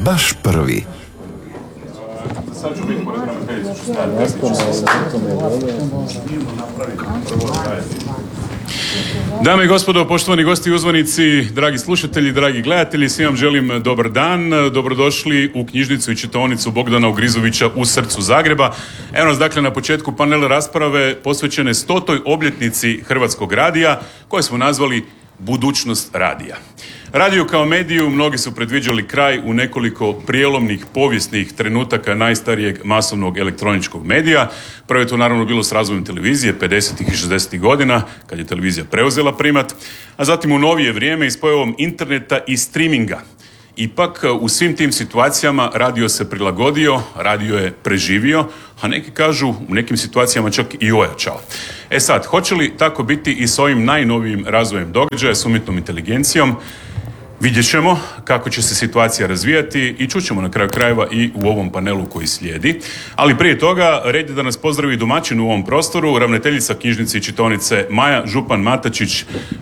baš prvi. Sad ću biti pored ravnateljice. Dame i gospodo, poštovani gosti i uzvanici, dragi slušatelji, dragi gledatelji, svim vam želim dobar dan, dobrodošli u knjižnicu i čitaonicu Bogdana Ogrizovića u srcu Zagreba. Evo nas dakle na početku panela rasprave posvećene 100. obljetnici Hrvatskog radija, koje smo nazvali Budućnost radija. Radio kao mediju mnogi su predviđali kraj u nekoliko prijelomnih povijesnih trenutaka najstarijeg masovnog elektroničkog medija. Prvo je to naravno bilo s razvojem televizije 50. i 60. godina, kad je televizija preuzela primat, a zatim u novije vrijeme i s pojavom interneta i streaminga. Ipak, u svim tim situacijama radio se prilagodio, radio je preživio, a neki kažu u nekim situacijama čak i ojačao. E sad, hoće li tako biti i s ovim najnovijim razvojem događaja, s umjetnom inteligencijom? Vidjet ćemo kako će se situacija razvijati i čućemo na kraju krajeva i u ovom panelu koji slijedi. Ali prije toga, red je da nas pozdravi domaćin u ovom prostoru, ravnateljica knjižnice i čitaonice Maja Župan-Matačić.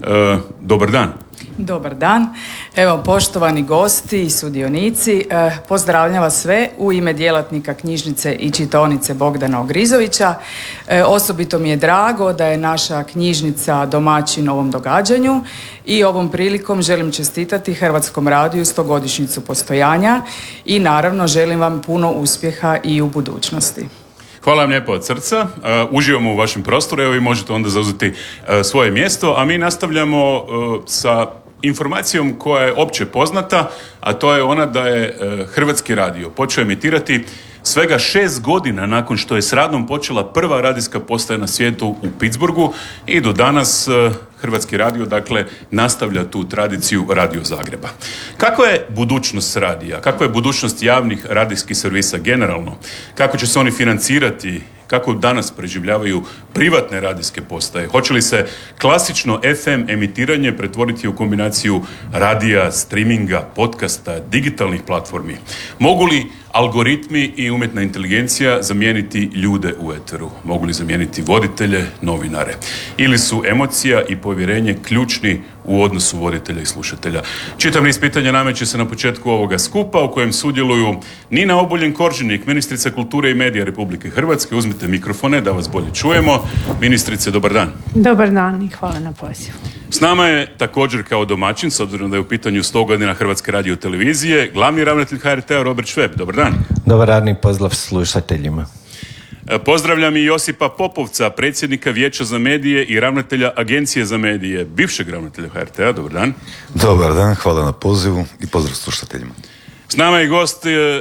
Dobar dan. Dobar dan. Evo, poštovani gosti i sudionici, pozdravljam vas sve u ime djelatnika knjižnice i čitaonice Bogdana Ogrizovića. Osobito mi je drago da je naša knjižnica domaćin ovom događanju i ovom prilikom želim čestitati Hrvatskom radiju 100-godišnjicu postojanja i naravno želim vam puno uspjeha i u budućnosti. Hvala vam lijepo od srca. Uživamo u vašem prostoru. Evo, vi možete onda zauzeti svoje mjesto, a mi nastavljamo sa informacijom koja je opće poznata, a to je ona da je Hrvatski radio počeo emitirati svega 6 godina nakon što je s radom počela prva radijska postaja na svijetu u Pittsburghu i do danas Hrvatski radio, dakle, nastavlja tu tradiciju Radio Zagreba. Kakva je budućnost radija? Kakva je budućnost javnih radijskih servisa generalno? Kako će se oni financirati? Kako danas preživljavaju privatne radijske postaje? Hoće li se klasično FM emitiranje pretvoriti u kombinaciju radija, streaminga, podcasta, digitalnih platformi? Mogu li algoritmi i umjetna inteligencija zamijeniti ljude u eteru? Mogu li zamijeniti voditelje, novinare? Ili su emocija i povjerenje ključni u odnosu voditelja i slušatelja? Čitav niz pitanja nameće se na početku ovoga skupa u kojem sudjeluju Nina Obuljen-Koržinek, ministrica kulture i medija Republike Hrvatske. Uzmite mikrofone da vas bolje čujemo. Ministrice, dobar dan. Dobar dan i hvala na pozivu. S nama je također kao domaćin, s obzirom da je u pitanju 100 godina Hrvatske radiotelevizije, glavni ravnatelj HRT-a Robert Šveb. Dobar dan. Dobar dan i pozdrav slušateljima. Pozdravljam i Josipa Popovca, predsjednika Vijeća za medije i ravnatelja Agencije za medije, bivšeg ravnatelja HRT-a. Dobar dan. Dobar dan, hvala na pozivu i pozdrav slušateljima. S nama je gost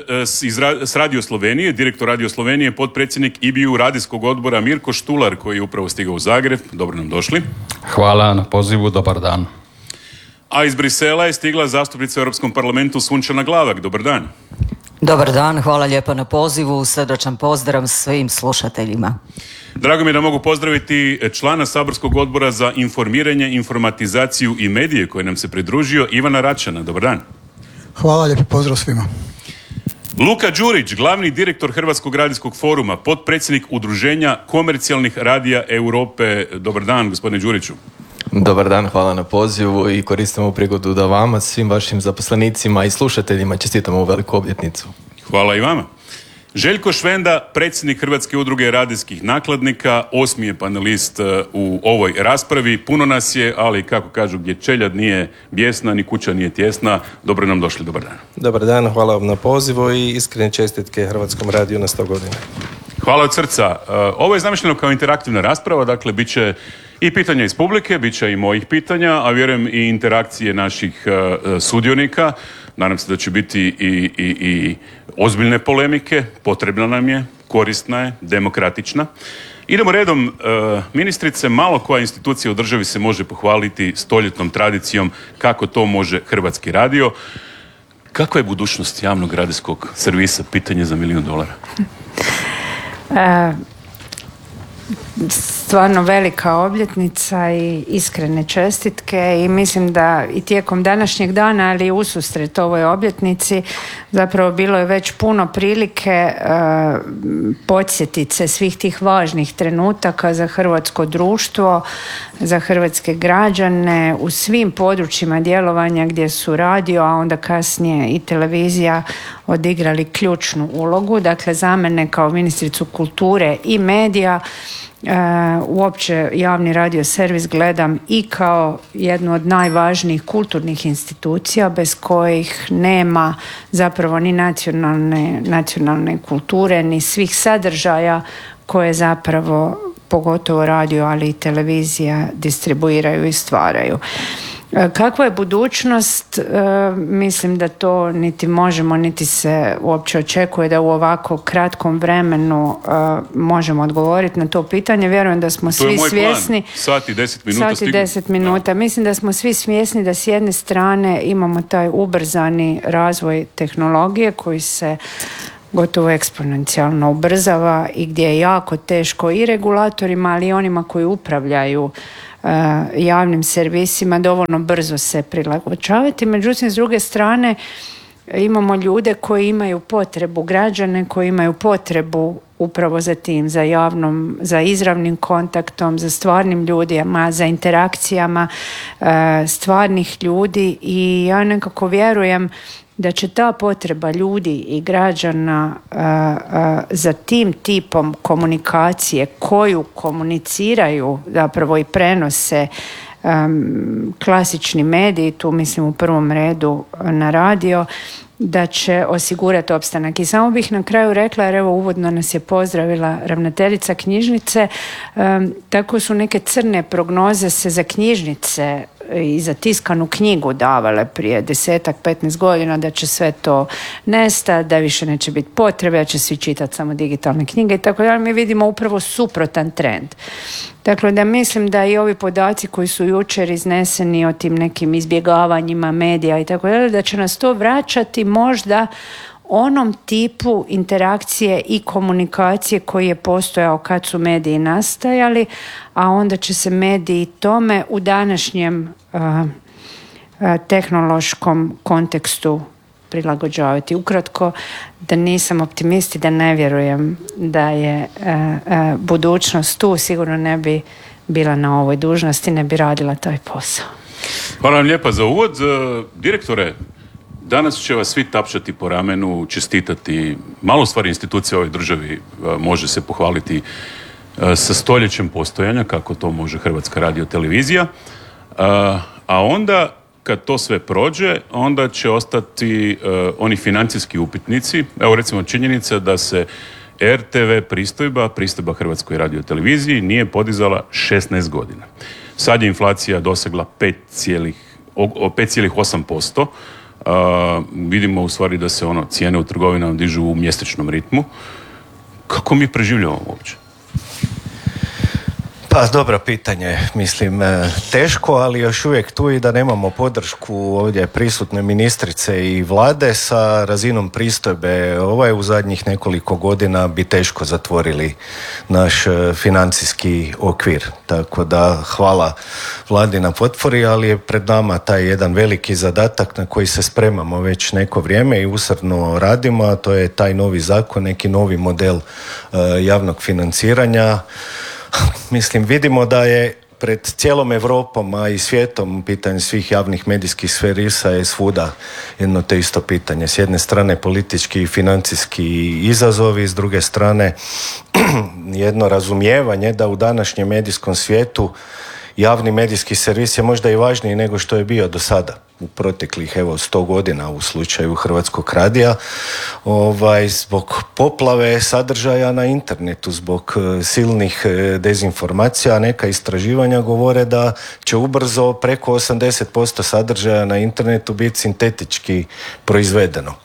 s Radio Slovenije, direktor Radio Slovenije, potpredsjednik IBU radijskog odbora Mirko Štular, koji je upravo stigao u Zagreb. Dobro nam došli. Hvala na pozivu, dobar dan. A iz Brisela je stigla zastupnica u Europskom parlamentu Sunčana Glavak. Dobar dan. Dobar dan, hvala lijepo na pozivu, srdačan pozdrav svim slušateljima. Drago mi je da mogu pozdraviti člana saborskog odbora za informiranje, informatizaciju i medije koji nam se pridružio, Ivana Račana. Dobar dan. Hvala, lijepi pozdrav svima. Luka Đurić, glavni direktor Hrvatskog radijskog foruma, potpredsjednik Udruženja komercijalnih radija Europe. Dobar dan, gospodine Đuriću. Dobar dan, hvala na pozivu i koristimo prigodu da vama, svim vašim zaposlenicima i slušateljima čestitamo u veliku obljetnicu. Hvala i vama. Željko Švenda, predsjednik Hrvatske udruge radijskih nakladnika, 8. je panelist u ovoj raspravi. Puno nas je, ali kako kažu, gdje čeljad nije bijesna, ni kuća nije tjesna. Dobro nam došli, dobar dan. Dobar dan, hvala vam na pozivu i iskrene čestitke Hrvatskom radiju na 100 godina. Hvala od srca. Ovo je zamišljeno kao interaktivna rasprava, dakle bit će i pitanja iz publike, bit će i mojih pitanja, a vjerujem i interakcije naših sudionika. Nadam se da će biti i ozbiljne polemike, potrebna nam je, korisna je, demokratična. Idemo redom. Ministrice, malo koja institucija u državi se može pohvaliti stoljetnom tradicijom kako to može Hrvatski radio. Kakva je budućnost javnog radijskog servisa? Pitanje za $1 milion. stvarno velika obljetnica i iskrene čestitke i mislim da i tijekom današnjeg dana, ali i ususret ovoj obljetnici zapravo bilo je već puno prilike podsjetiti se svih tih važnih trenutaka za hrvatsko društvo, za hrvatske građane u svim područjima djelovanja gdje su radio, a onda kasnije i televizija odigrali ključnu ulogu. Dakle, za mene kao ministricu kulture i medija uopće javni radio servis gledam i kao jednu od najvažnijih kulturnih institucija bez kojih nema zapravo ni nacionalne kulture ni svih sadržaja koje zapravo pogotovo radio, ali i televizija distribuiraju i stvaraju. Kakva je budućnost? Mislim da to niti možemo, niti se uopće očekuje da u ovako kratkom vremenu možemo odgovoriti na to pitanje. Vjerujem da smo svi svjesni. Sat i 10 minuta Sat i 10 minuta. Mislim da smo svi svjesni da s jedne strane imamo taj ubrzani razvoj tehnologije koji se gotovo eksponencijalno ubrzava i gdje je jako teško i regulatorima, ali i onima koji upravljaju javnim servisima dovoljno brzo se prilagođavati. Međutim, s druge strane imamo ljude koji imaju potrebu, građane koji imaju potrebu upravo za tim, za izravnim kontaktom, za stvarnim ljudima, za interakcijama stvarnih ljudi i ja nekako vjerujem da će ta potreba ljudi i građana za tim tipom komunikacije koju komuniciraju zapravo i prenose klasični mediji, tu mislim u prvom redu na radio, da će osigurati opstanak. I samo bih na kraju rekla, jer evo uvodno nas je pozdravila ravnateljica knjižnice, tako su neke crne prognoze se za knjižnice i za tiskanu knjigu davale prije 10-15 godina, da će sve to nestati, da više neće biti potrebe, da će svi čitati samo digitalne knjige i tako dalje. Mi vidimo upravo suprotan trend. Dakle, da mislim da i ovi podaci koji su jučer izneseni o tim nekim izbjegavanjima medija i tako dalje, da će nas to vraćati možda onom tipu interakcije i komunikacije koji je postojao kad su mediji nastajali, a onda će se mediji tome u današnjem tehnološkom kontekstu prilagođavati. Ukratko, da nisam optimist i da ne vjerujem da je budućnost tu, sigurno ne bi bila na ovoj dužnosti, ne bi radila taj posao. Hvala vam lijepa za uvod. Direktore, danas će vas svi tapšati po ramenu, čestitati. Malo stvari institucija u ovoj državi može se pohvaliti sa stoljećem postojanja, kako to može Hrvatska radiotelevizija. A onda, kad to sve prođe, onda će ostati oni financijski upitnici. Evo recimo činjenica da se RTV pristojba Hrvatskoj radioteleviziji nije podizala 16 godina. Sad je inflacija dosegla 5,8%. Vidimo u stvari da se cijene u trgovinama dižu u mjesečnom ritmu. Kako mi preživljavamo uopće? Pa dobro pitanje, mislim teško, ali još uvijek tu i da nemamo podršku ovdje prisutne ministrice i vlade sa razinom pristojbe. U zadnjih nekoliko godina bi teško zatvorili naš financijski okvir. Tako da hvala vladi na potpori, ali je pred nama taj jedan veliki zadatak na koji se spremamo već neko vrijeme i usrdno radimo, a to je taj novi zakon, neki novi model javnog financiranja. Mislim, vidimo da je pred cijelom Europom, a i svijetom, pitanje svih javnih medijskih servisa je svuda jedno te isto pitanje. S jedne strane politički i financijski izazovi, s druge strane jedno razumijevanje da u današnjem medijskom svijetu javni medijski servis je možda i važniji nego što je bio do sada u proteklih 100 godina u slučaju Hrvatskog radija, zbog poplave sadržaja na internetu, zbog silnih dezinformacija. Neka istraživanja govore da će ubrzo preko 80% sadržaja na internetu biti sintetički proizvedeno.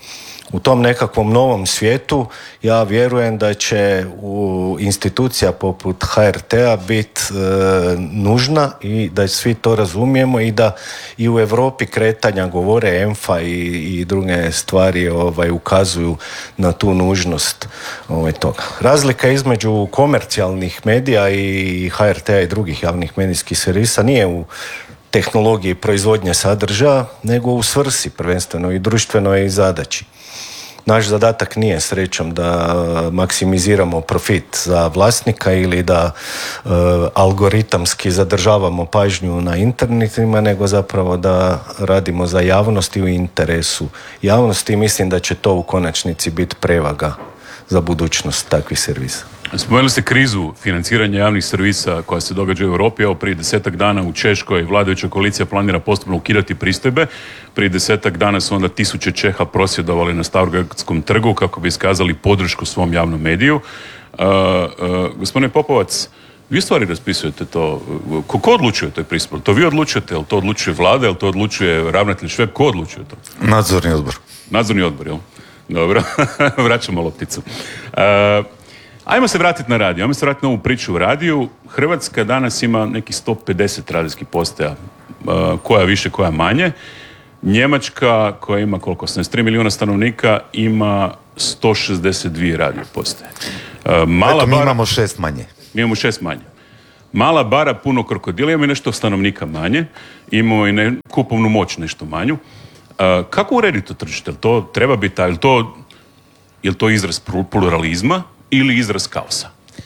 U tom nekakvom novom svijetu ja vjerujem da će institucija poput HRT-a biti nužna i da svi to razumijemo i da i u Europi kretanja govore ENFA i druge stvari ukazuju na tu nužnost toga. Razlika između komercijalnih medija i HRT-a i drugih javnih medijskih servisa nije u tehnologiji proizvodnje sadržaja, nego u svrsi prvenstveno i društvenoj zadaći. Naš zadatak nije srećom da maksimiziramo profit za vlasnika ili da algoritamski zadržavamo pažnju na internetima, nego zapravo da radimo za javnost i u interesu javnosti i mislim da će to u konačnici biti prevaga za budućnost takvih servisa. Spomenuli ste krizu financiranja javnih servisa koja se događa u Europi. Evo, prije 10 dana u Češkoj vladajuća koalicija planira postupno ukidati pristojbe. Prije 10 dana su onda tisuće Čeha prosvjedovali na Starogradskom trgu kako bi iskazali podršku svom javnom mediju. Gospodine Popovac, vi u stvari raspisujete to. Ko odlučuje o toj pristojbi? To vi odlučujete? Jel to odlučuje vlada? Jel to odlučuje ravnatelj Šveb? Ko odlučuje to? Nadzorni odbor. Nadzorni odbor, jel? Dobro, vraćamo lopticu. Ajmo se vratiti na radio, ajmo se vratiti na ovu priču u radiju. Hrvatska danas ima nekih 150 radijskih postaja, koja više, koja manje. Njemačka, koja ima koliko, 83 milijuna stanovnika, ima 162 radio postaje. Mi imamo 6 manje. Mi imamo 6 manje. Mala bara, puno krokodila, imamo i nešto stanovnika manje, imamo i kupovnu moć nešto manju. Kako urediti to tržište? To treba biti, je li to izraz pluralizma ili izraz kaosa?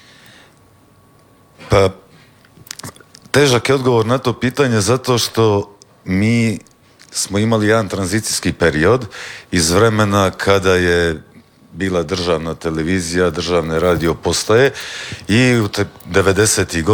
Pa, težak je odgovor na to pitanje zato što mi smo imali jedan tranzicijski period iz vremena kada je bila državna televizija, državne radio postaje i u 90. godina